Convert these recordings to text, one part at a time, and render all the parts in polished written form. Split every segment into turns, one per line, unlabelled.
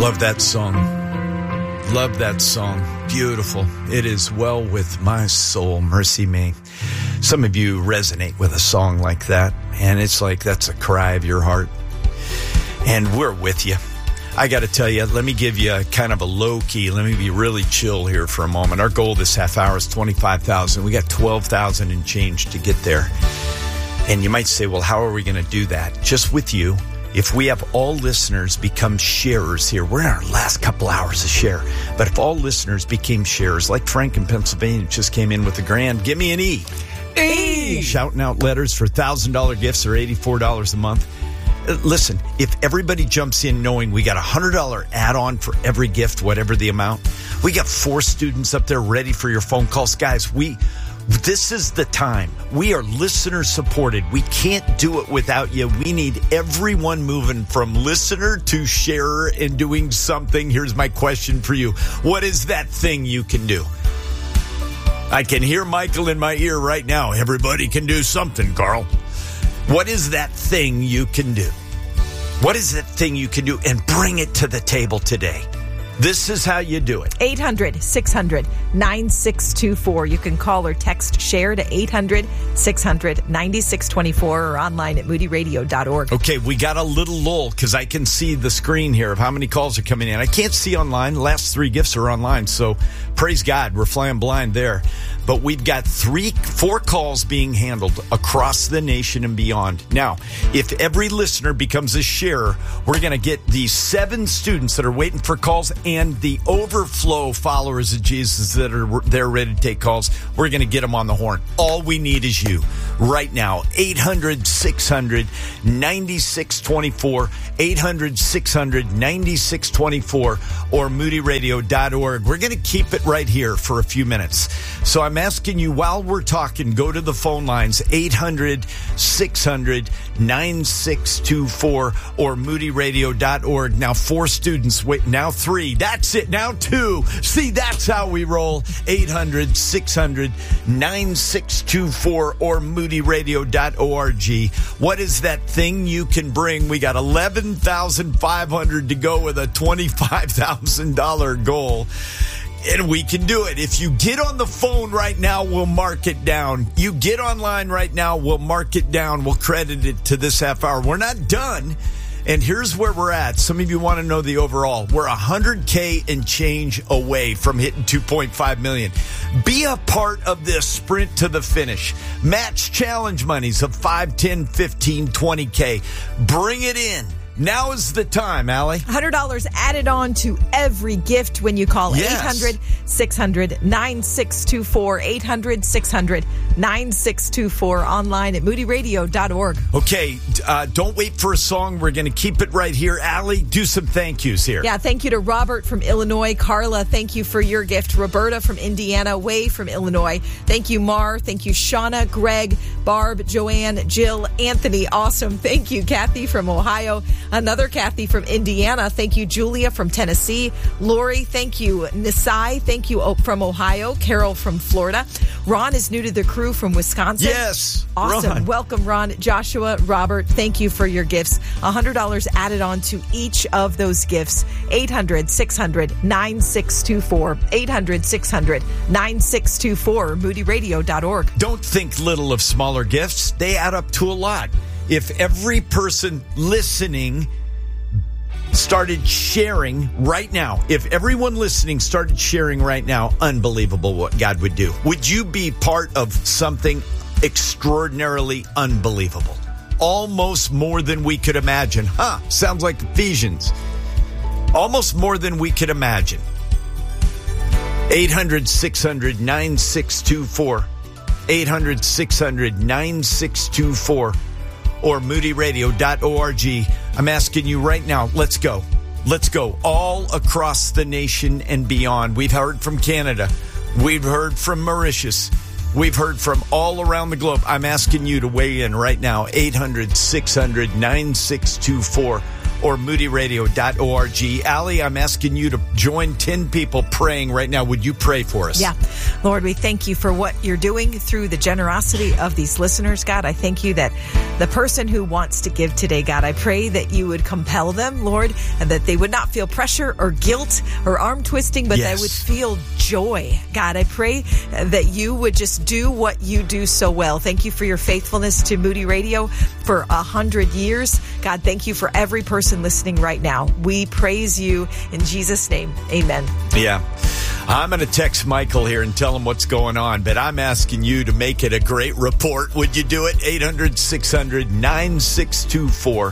Love that song. Love that song. Beautiful. It is well with my soul. Mercy me. Some of you resonate with a song like that, and it's like that's a cry of your heart. And we're with you. I got to tell you, let me give you a kind of a low key. Let me be really chill here for a moment. Our goal this half hour is 25,000. We got 12,000 and change to get there. And you might say, well, how are we going to do that? Just with you. If we have all listeners become sharers here, we're in our last couple hours of share. But if all listeners became sharers, like Frank in Pennsylvania just came in with a grand, give me an E. E! Shouting out letters for $1,000 gifts or $84 a month. Listen, if everybody jumps in knowing we got a $100 add-on for every gift, whatever the amount, we got 4 students up there ready for your phone calls. Guys, this is the time. We are listener supported. We can't do it without you. We need everyone moving from listener to sharer and doing something. Here's my question for you. What is that thing you can do? I can hear Michael in my ear right now. Everybody can do something, Carl. What is that thing you can do? What is that thing you can do? And bring it to the table today. This is how you do it. 800-600-9624. You can call or text share to 800-600-9624 or online at moodyradio.org. Okay, we got a little lull because I can see the screen here of how many calls are coming in. I can't see online. The last 3 gifts are online, so praise God. We're flying blind there. But we've got 4 calls being handled across the nation and beyond. Now, if every listener becomes a sharer, we're going to get these 7 students that are waiting for calls and the overflow followers of Jesus that are there ready to take calls. We're going to get them on the horn. All we need is you right now. 800-600-9624, 800-600-9624, or moodyradio.org. We're going to keep it right here for a few minutes. So I'm asking you, while we're talking, go to the phone lines, 800-600-9624 or moodyradio.org. Now 4 students, wait, now 3. That's it, now 2. See, that's how we roll. 800-600-9624 or moodyradio.org. What is that thing you can bring? We got 11,500 to go with a $25,000 goal. And we can do it. If you get on the phone right now, we'll mark it down. You get online right now, we'll mark it down. We'll credit it to this half hour. We're not done. And here's where we're at. Some of you want to know the overall. We're $100K and change away from hitting $2.5 million. Be a part of this sprint to the finish. Match challenge monies of $5, $10, $15, $20K. Bring it in. Now is the time, Allie.
$100 added on to every gift when you call. Yes. 800-600-9624. 800-600-9624. Online at moodyradio.org.
Okay, don't wait for a song. We're going to keep it right here. Allie, do some thank yous here.
Yeah, thank you to Robert from Illinois. Carla, thank you for your gift. Roberta from Indiana. Way from Illinois. Thank you, Mar. Thank you, Shauna, Greg, Barb, Joanne, Jill, Anthony. Awesome. Thank you, Kathy from Ohio. Another Kathy from Indiana. Thank you, Julia from Tennessee. Lori, thank you. Nisai, thank you from Ohio. Carol from Florida. Ron is new to the crew from Wisconsin.
Yes.
Awesome.
Ron.
Welcome, Ron. Joshua, Robert, thank you for your gifts. $100 added on to each of those gifts. 800-600-9624. 800-600-9624. moodyradio.org.
Don't think little of smaller gifts. They add up to a lot. If every person listening started sharing right now, if everyone listening started sharing right now, unbelievable what God would do. Would you be part of something extraordinarily unbelievable? Almost more than we could imagine. Sounds like Ephesians. Almost more than we could imagine. 800-600-9624. 800-600-9624. Or moodyradio.org. I'm asking you right now, let's go. Let's go all across the nation and beyond. We've heard from Canada. We've heard from Mauritius. We've heard from all around the globe. I'm asking you to weigh in right now, 800-600-9624 or moodyradio.org. Allie, I'm asking you to join 10 people praying right now. Would you pray for us?
Yeah. Lord, we thank you for what you're doing through the generosity of these listeners, God. I thank you that the person who wants to give today, God, I pray that you would compel them, Lord, and that they would not feel pressure or guilt or arm twisting, but they would feel joy. God, I pray that you would just do what you do so well. Thank you for your faithfulness to Moody Radio for 100 years. God, thank you for every person listening right now. We praise you in Jesus' name. Amen.
Yeah. I'm going to text Michael here and tell him what's going on, but I'm asking you to make it a great report. Would you do it? 800-600-9624.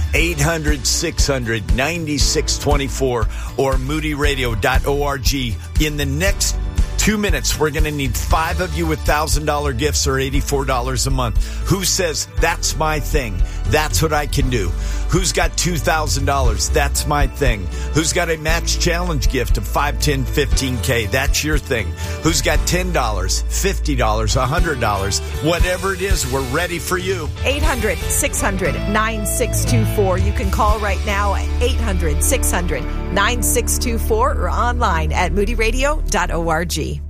800-600-9624 or moodyradio.org. In the next 2 minutes, we're going to need 5 of you with $1,000 gifts or $84 a month. Who says, that's my thing? That's what I can do. Who's got $2,000? That's my thing. Who's got a match challenge gift of $5, $10, $15K? That's your thing. Who's got $10, $50, $100? Whatever it is, we're ready for you.
800-600-9624. You can call right now at 800-600-9624 or online at moodyradio.org.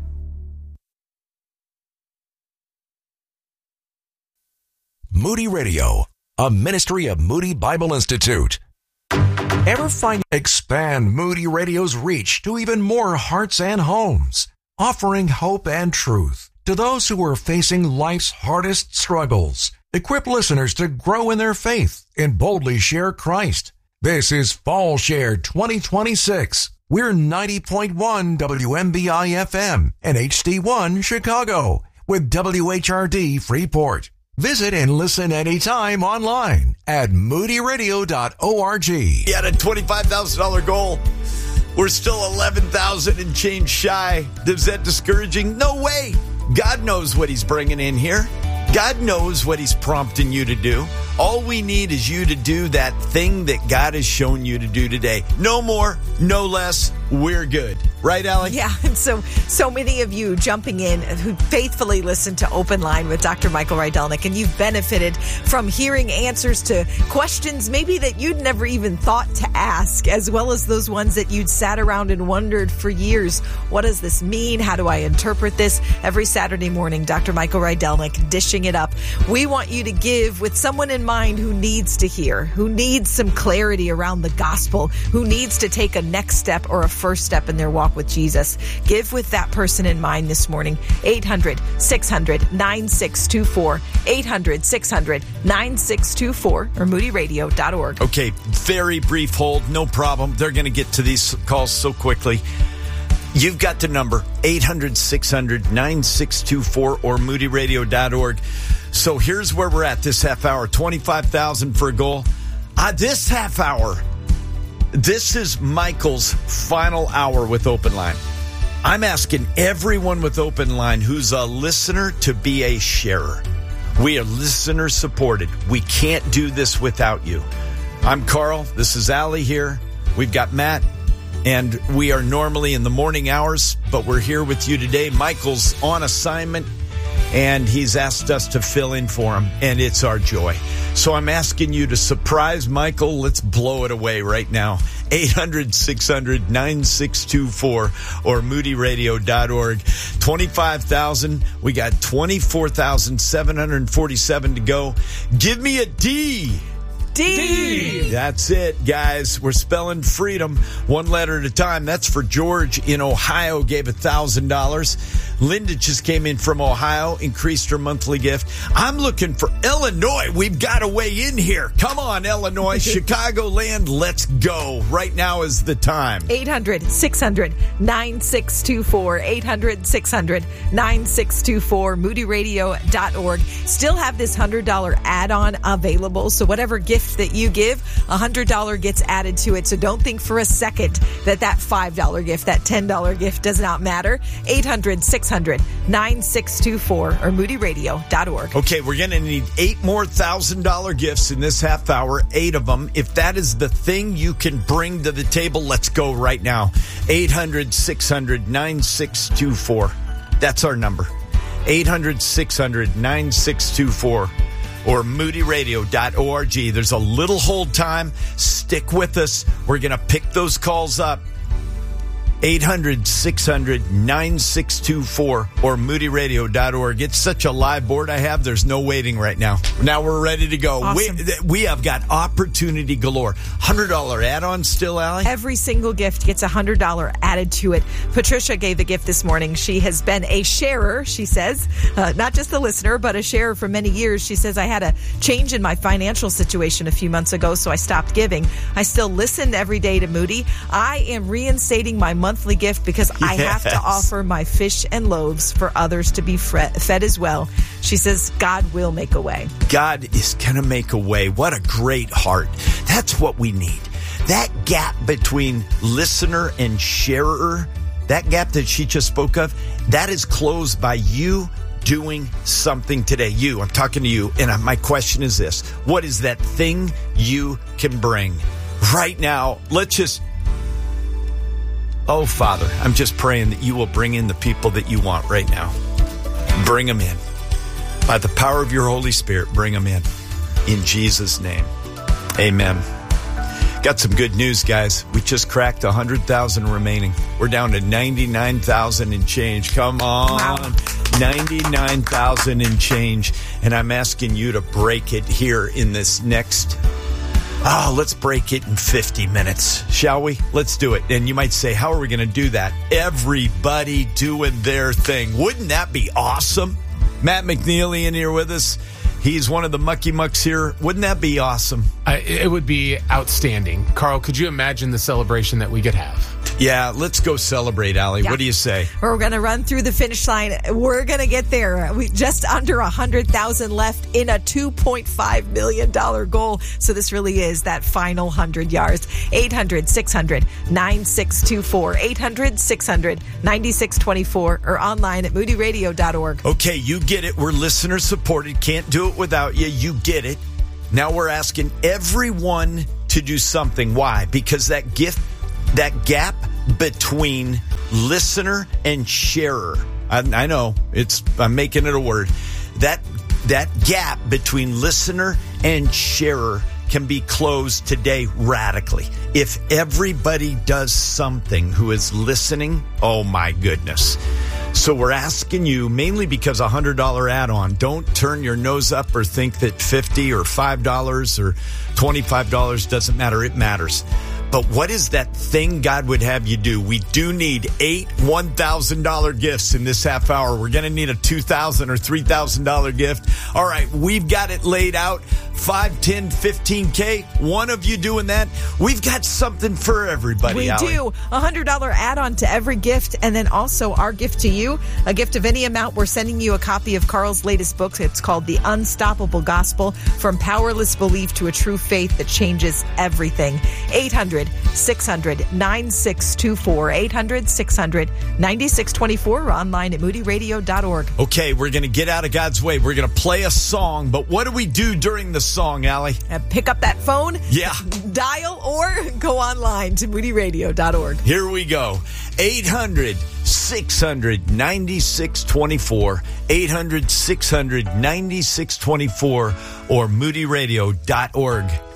Moody Radio, a ministry of Moody Bible Institute. Ever find expand Moody Radio's reach to even more hearts and homes, offering hope and truth to those who are facing life's hardest struggles, equip listeners to grow in their faith and boldly share Christ. This is Fall Share 2026. We're 90.1 WMBI FM and HD1 Chicago with WHRD Freeport. Visit and listen anytime online at moodyradio.org.
You had a $25,000 goal. We're still 11,000 and change shy. Is that discouraging? No way. God knows what he's bringing in here. God knows what he's prompting you to do. All we need is you to do that thing that God has shown you to do today. No more, no less. We're good. Right, Allie?
Yeah, and so many of you jumping in who faithfully listen to Open Line with Dr. Michael Rydelnik, and you've benefited from hearing answers to questions maybe that you'd never even thought to ask, as well as those ones that you'd sat around and wondered for years. What does this mean? How do I interpret this? Every Saturday morning, Dr. Michael Rydelnik dishing it up. We want you to give with someone in mind who needs to hear, who needs some clarity around the gospel, who needs to take a next step or a first step in their walk with Jesus. Give with that person in mind this morning. 800-600-9624. 800-600-9624 or moodyradio.org.
Okay, very brief hold. No problem. They're going to get to these calls so quickly. You've got the number 800-600-9624 or moodyradio.org. So here's where we're at this half hour. 25,000 for a goal. This half hour, this is Michael's final hour with Open Line. I'm asking everyone with Open Line who's a listener to be a sharer. We are listener supported. We can't do this without you. I'm Carl. This is Allie here. We've got Matt. And we are normally in the morning hours, but we're here with you today. Michael's on assignment, and he's asked us to fill in for him, and it's our joy. So I'm asking you to surprise Michael. Let's blow it away right now. 800-600-9624 or moodyradio.org. 25,000. We got 24,747 to go. Give me a D.
D.
That's it, guys. We're spelling freedom one letter at a time. That's for George in Ohio, gave $1,000. Linda just came in from Ohio, increased her monthly gift. I'm looking for Illinois. We've got a way in here. Come on, Illinois. Chicagoland, let's go. Right now is the time.
800-600-9624. 800-600-9624. moodyradio.org. Still have this $100 add-on available. So whatever gift that you give, $100 gets added to it. So don't think for a second that $5 gift, that $10 gift does not matter. 800-600-9624 or moodyradio.org.
Okay, we're going to need 8 more $1,000 gifts in this half hour, 8 of them. If that is the thing you can bring to the table, let's go right now. 800-600-9624. That's our number. 800-600-9624. or moodyradio.org. There's a little hold time. Stick with us. We're going to pick those calls up. 800-600-9624 or moodyradio.org. It's such a live board I have. There's no waiting right now. Now we're ready to go.
Awesome.
We have got opportunity galore. $100 add-on still, Allie?
Every single gift gets $100 added to it. Patricia gave a gift this morning. She has been a sharer, she says, not just a listener, but a sharer for many years. She says, I had a change in my financial situation a few months ago, so I stopped giving. I still listen every day to Moody. I am reinstating my monthly gift because I have to offer my fish and loaves for others to be fed as well. She says, God will make a way.
God is going to make a way. What a great heart. That's what we need. That gap between listener and sharer, that gap that she just spoke of, that is closed by you doing something today. I'm talking to you. And my question is this. What is that thing you can bring right now? Oh, Father, I'm just praying that you will bring in the people that you want right now. Bring them in. By the power of your Holy Spirit, bring them in. In Jesus' name, amen. Got some good news, guys. We just cracked 100,000 remaining. We're down to 99,000 and change. Come on. Wow. 99,000 and change. And I'm asking you to break it here in this next... let's break it in 50 minutes, shall we? Let's do it. And you might say, how are we going to do that? Everybody doing their thing. Wouldn't that be awesome? Matt McNeely in here with us. He's one of the mucky mucks here. Wouldn't that be awesome?
It would be outstanding. Carl, could you imagine the celebration that we could have?
Yeah, let's go celebrate, Allie. Yeah. What do you say?
We're going to run through the finish line. We're going to get there. We just under 100,000 left in a $2.5 million goal. So this really is that final 100 yards. 800-600-9624. 800-600-9624 or online at moodyradio.org.
Okay, you get it. We're listener supported. Can't do it without you. You get it. Now we're asking everyone to do something. Why? Because that gap between listener and sharer, I know I'm making it a word. That gap between listener and sharer can be closed today radically. If everybody does something who is listening, oh my goodness. So we're asking you, mainly because $100 add-on, don't turn your nose up or think that $50 or $5 or $25 doesn't matter. It matters. But what is that thing God would have you do? We do need 8 $1,000 gifts in this half hour. We're going to need a $2,000 or $3,000 gift. All right, we've got it laid out. 5, 10, 15K. One of you doing that. We've got something for everybody.
We
Allie.
do. $100 add-on to every gift. And then also our gift to you, a gift of any amount. We're sending you a copy of Carl's latest book. It's called The Unstoppable Gospel, From Powerless Belief to a True Faith That Changes Everything. 800-600-9624. 800-600-9624 or online at moodyradio.org.
Okay, we're going to get out of God's way. We're going to play a song. But what do we do during the song, Allie?
Pick up that phone.
Yeah.
Dial or go online to moodyradio.org.
Here we go. 800-600-9624. 800-600-9624 or moodyradio.org.